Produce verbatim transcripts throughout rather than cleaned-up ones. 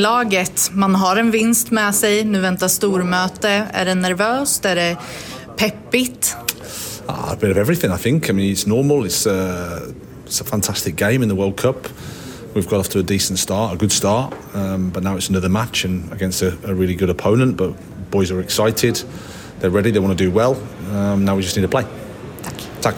laget? Man har en vinst med sig, nu väntar stormöte. Är det nervöst? Är det peppigt? Ah, a bit of everything, I think. I mean, it's normal. It's, uh, it's a fantastic game in the World Cup. We've got off to a decent start, a good start, um, but now it's another match and against a, a really good opponent. But boys are excited, they're ready, they want to do well. Um, now we just need to play. Tack. Tack.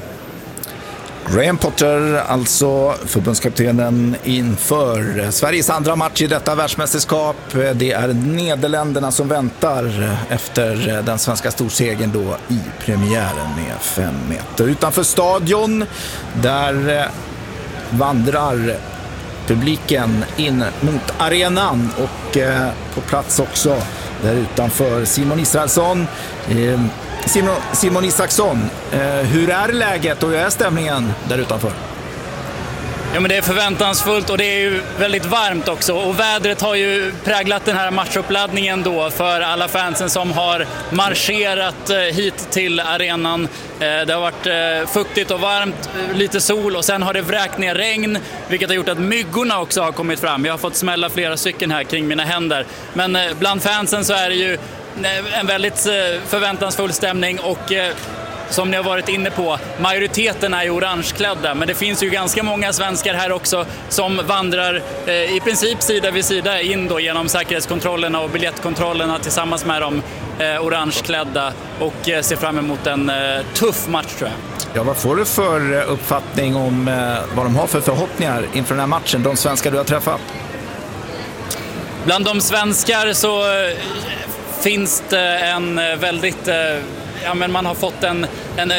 Graham Potter, alltså förbundskaptenen inför Sveriges andra match i detta världsmästerskap. Det är Nederländerna som väntar efter den svenska storsegern då i premiären med fem meter. Utanför stadion, där vandrar publiken in mot arenan och eh, på plats också där utanför Simon Israelsson. Eh, Simon, Simon Isaksson, eh, hur är läget och hur är stämningen där utanför? Ja, men det är förväntansfullt och det är ju väldigt varmt också, och vädret har ju präglat den här matchuppladdningen då för alla fansen som har marscherat hit till arenan. Det har varit fuktigt och varmt, lite sol, och sen har det vräkt ner regn, vilket har gjort att myggorna också har kommit fram. Jag har fått smälla flera stycken här kring mina händer, men bland fansen så är det ju en väldigt förväntansfull stämning, och som ni har varit inne på, majoriteten är ju orangeklädda, men det finns ju ganska många svenskar här också som vandrar eh, i princip sida vid sida in då genom säkerhetskontrollerna och biljettkontrollerna tillsammans med de eh, orangeklädda, och eh, ser fram emot en eh, tuff match, tror jag. Ja, vad får du för uppfattning om eh, vad de har för förhoppningar inför den här matchen, de svenskar du har träffat? Bland de svenskar så eh, finns det en eh, väldigt... Eh, Ja, men man har fått en, en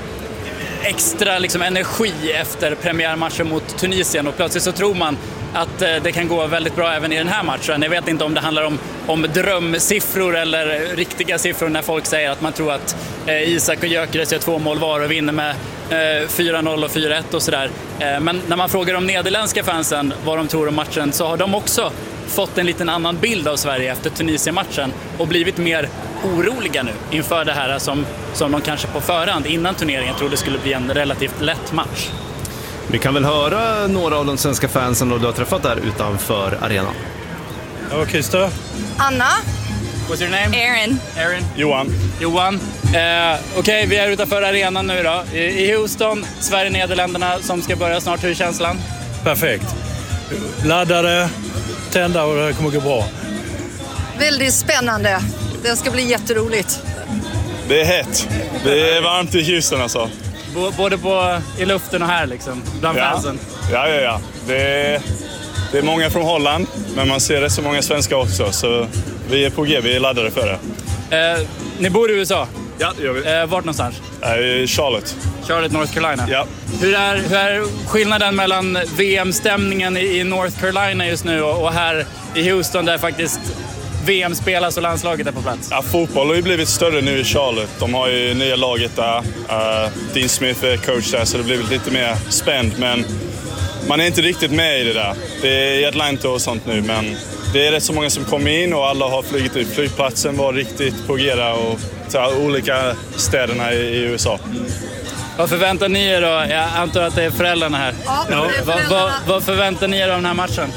extra liksom, energi efter premiärmatchen mot Tunisien, och plötsligt så tror man att det kan gå väldigt bra även i den här matchen. Jag vet inte om det handlar om, om drömsiffror eller riktiga siffror när folk säger att man tror att eh, Isak och Gyökeres gör två mål var och vinner med eh, fyra noll och fyra ett och sådär. Eh, men när man frågar de nederländska fansen vad de tror om matchen, så har de också fått en liten annan bild av Sverige efter Tunisien-matchen och blivit mer oroliga nu inför det här som, som de kanske på förhand innan turneringen trodde skulle bli en relativt lätt match. Vi kan väl höra några av de svenska fansen då du har träffat där utanför arenan. Ja, Christer. Anna. What's your name? Aaron. Aaron. Johan. Johan. Eh, Okej, okay, vi är utanför arenan nu då. I, i Houston, Sverige-Nederländerna som ska börja snart. Hur är känslan? Perfekt. Laddade, tända, och det kommer gå bra. Väldigt spännande. Det ska bli jätteroligt. Det är hett. Det är varmt i Houston alltså. B- både på, i luften och här liksom, bland ja. fansen. Ja, ja, ja. Det är, det är många från Holland, men man ser rätt så många svenskar också. Så vi är på G, vi är laddade för det. Eh, ni bor i U S A? Ja, det gör vi. Eh, vart någonstans? I Charlotte. Charlotte, North Carolina. Ja. Hur är, hur är skillnaden mellan V M-stämningen i, i North Carolina just nu och, och här i Houston där faktiskt V M spelas och landslaget är på plats? Ja, fotboll har ju blivit större nu i Charlotte. De har ju nya laget där. Uh, Dean Smith är coach där, så det blir lite mer spänt. Men man är inte riktigt med i det där. Det är i Atlanta och sånt nu, men det är rätt så många som kommer in och alla har flugit ut. Flygplatsen var riktigt på G och så olika städerna i, i U S A. Vad förväntar ni er då? Jag antar att det är föräldrarna här. Ja, det är föräldrarna. Vad, vad, vad förväntar ni er av den här matchen?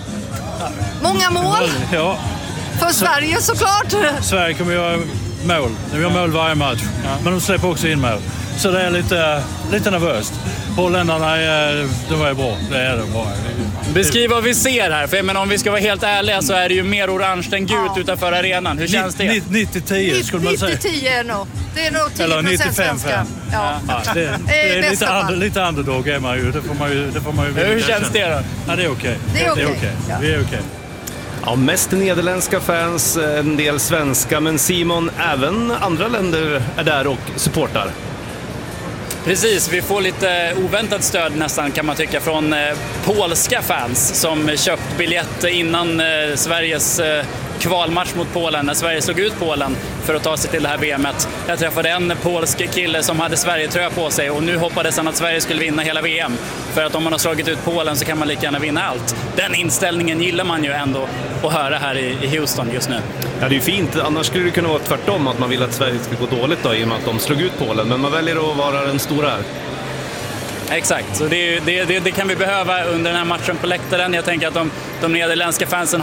Många mål. Ja. För Sverige såklart. Sverige kommer göra mål. De gör mål varje match. Ja. Men de släpper också in mål. Så det är lite, lite nervöst. Holländarna är, de är bra. Det är det bra. Beskriv vad vi ser här. För men om vi ska vara helt ärliga så är det ju mer orange än gult ja. utanför arenan. Hur känns det? nittio tio skulle man säga. nittio tio är nog. Det är nog tio procent svenska. Ja. Ja, det, det är lite, under, lite underdog är man ju. Det får man ju, det får man ju. Hur känns det då? Ja, det är okej. Det är okej. Okay. Okay. Ja. Vi är okej. Okay. Ja, mest nederländska fans, en del svenska, men Simon, även andra länder är där och supportar. Precis, vi får lite oväntat stöd nästan kan man tycka från eh, polska fans som köpt biljett innan eh, Sveriges eh, kvalmatch mot Polen, när Sverige slog ut Polen för att ta sig till det här V M:et. Jag träffade en polsk kille som hade Sverige-tröja på sig och nu hoppades han att Sverige skulle vinna hela V M. För att om man har slagit ut Polen så kan man lika gärna vinna allt. Den inställningen gillar man ju ändå att höra här i, i Houston just nu. Ja, det är ju fint. Annars skulle det kunna vara tvärtom, att man vill att Sverige ska gå dåligt då, i och med att de slog ut Polen. Men man väljer att vara den stora här. Exakt, så det, det, det, det kan vi behöva under den här matchen på läktaren. Jag tänker att de, de nederländska fansen